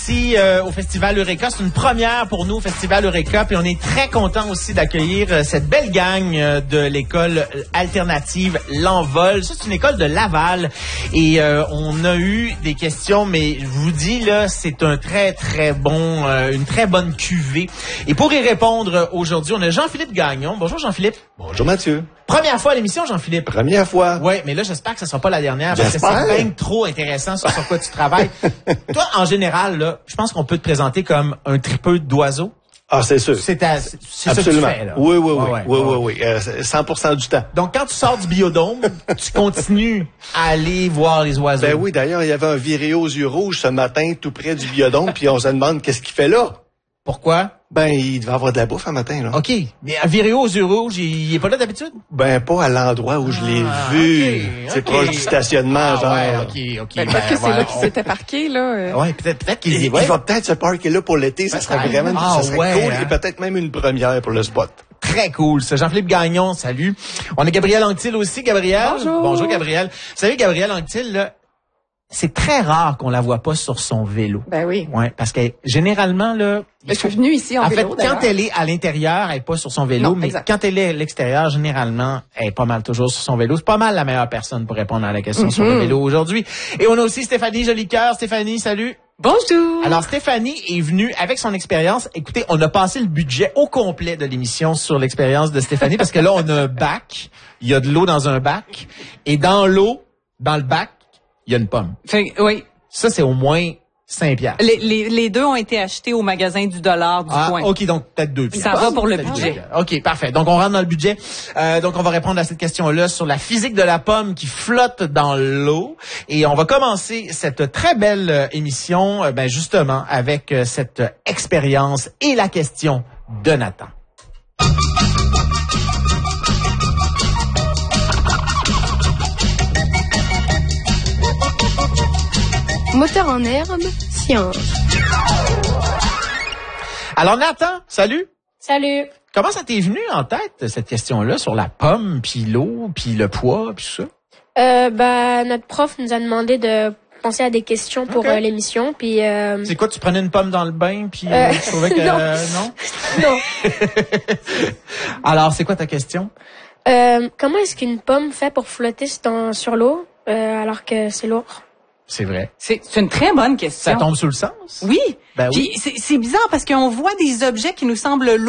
ici au Festival Eureka. C'est une première pour nous au Festival Eureka. Puis on est très content aussi d'accueillir cette belle gang de l'école alternative L'Envol. Ça, c'est une école de Laval. Et on a eu des questions, mais je vous dis, là, c'est un très, très bon, une très bonne cuvée. Et pour y répondre aujourd'hui, on a Jean-Philippe Gagnon. Bonjour Jean-Philippe. Bonjour Mathieu. Première fois à l'émission, Jean-Philippe. Première fois. Oui, mais là, j'espère que ce ne sera pas la dernière parce que c'est bien trop intéressant sur quoi tu travailles. Toi, en général, là, je pense qu'on peut te présenter comme un tripeux d'oiseaux. Ah, c'est sûr. C'est ça que tu fais, là. Oui. 100% du temps. Donc, quand tu sors du biodôme, tu continues à aller voir les oiseaux. Ben oui, d'ailleurs, il y avait un viré aux yeux rouges ce matin, tout près du biodôme, puis on se demande qu'est-ce qu'il fait là. Pourquoi? Ben, il devait avoir de la bouffe un matin, là. OK. Mais un viré aux yeux rouges, il est pas là d'habitude? Ben, pas à l'endroit où je l'ai vu. Okay. C'est proche du stationnement, genre. Ouais, OK. Peut-être que c'est là qu'il s'était parqué, là. Ouais, peut-être qu'il il va peut-être se parquer là pour l'été. Ça serait vraiment ça serait cool. Et peut-être même une première pour le spot. Très cool. C'est Jean-Philippe Gagnon, salut. On a Gabriel Anctil aussi. Gabriel. Bonjour. Bonjour, Gabriel. Vous savez, Gabriel Anctil, là, c'est très rare qu'on la voit pas sur son vélo. Ben oui. Ouais, parce que généralement, là... Je suis venue ici en vélo, fait, quand elle est à l'intérieur, elle est pas sur son vélo, non, mais exact. quand elle est à l'extérieur, généralement, elle est pas mal toujours sur son vélo. C'est pas mal la meilleure personne pour répondre à la question sur le vélo aujourd'hui. Et on a aussi Stéphanie Jolicoeur. Stéphanie, salut. Bonjour. Alors, Stéphanie est venue avec son expérience. Écoutez, on a passé le budget au complet de l'émission sur l'expérience de Stéphanie parce que là, on a un bac. Il y a de l'eau dans un bac. Et dans l'eau, dans le bac, il y a une pomme. Oui. Ça, c'est au moins 5 piastres. Les deux ont été achetés au magasin du dollar du coin. OK, donc peut-être 2 piastres. Ça va pour le budget. OK, parfait. Donc, on rentre dans le budget. Donc, on va répondre à cette question-là sur la physique de la pomme qui flotte dans l'eau. Et on va commencer cette très belle émission, justement, avec cette expérience et la question de Nathan. Moteur en herbe, science. Alors Nathan, salut. Salut. Comment ça t'est venu en tête, cette question-là, sur la pomme, puis l'eau, puis le poids, puis tout ça? Notre prof nous a demandé de penser à des questions pour l'émission, puis... C'est quoi, tu prenais une pomme dans le bain, puis tu trouvais que... non? Non. Alors, c'est quoi ta question? Comment est-ce qu'une pomme fait pour flotter sur l'eau alors que c'est lourd? C'est vrai. C'est une très bonne question. Ça tombe sous le sens? Oui. Ben oui. Puis c'est bizarre parce qu'on voit des objets qui nous semblent lourds